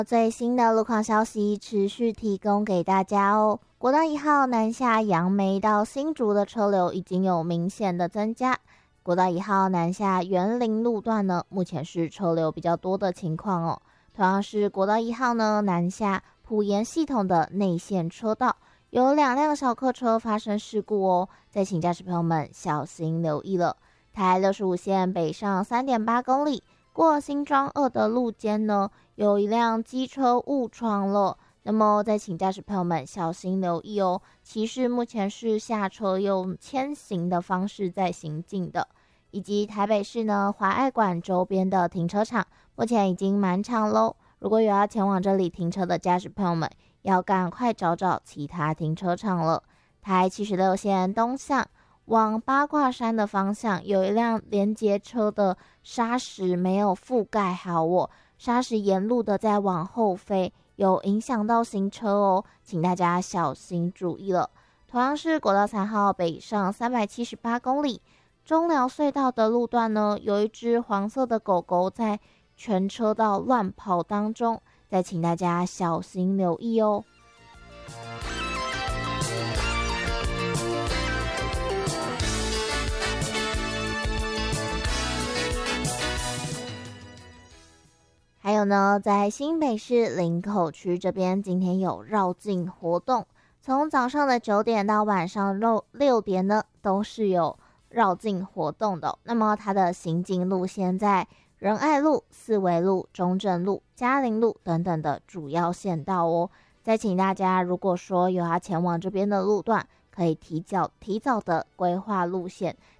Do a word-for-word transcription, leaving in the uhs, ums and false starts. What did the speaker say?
最新的路况消息持续提供给大家哦。国道一号南下杨梅到新竹的车流已经有明显的增加。国道一号南下园林路段呢，目前是车流比较多的情况哦。同样是国道一号呢南下埔盐系统的内线车道，有两辆小客车发生事故哦，再请驾驶朋友们小心留意了。台六十五线北上 三点八 公里，过新庄二的路肩呢，有一辆机车误闯了。那么再请驾驶朋友们小心留意哦，骑士目前是下车用牵行的方式在行进的。以及台北市呢华爱馆周边的停车场目前已经满场喽，如果有要前往这里停车的驾驶朋友们，要赶快找找其他停车场了。台七十六线东向往八卦山的方向，有一辆连接车的砂石没有覆盖好哦，砂石沿路的在往后飞，有影响到行车哦，请大家小心注意了。同样是国道三号北上三百七十八公里，中寮隧道的路段呢，有一只黄色的狗狗在全车道乱跑当中，再请大家小心留意哦。还有呢，在新北市林口区这边，今天有绕境活动，从早上的九点到晚上六六点呢，都是有绕境活动的。那么它的行进路线在仁爱路、四维路、中正路、嘉陵路等等的主要线道哦。再请大家，如果说有要前往这边的路段，可以提早提早的规划路线，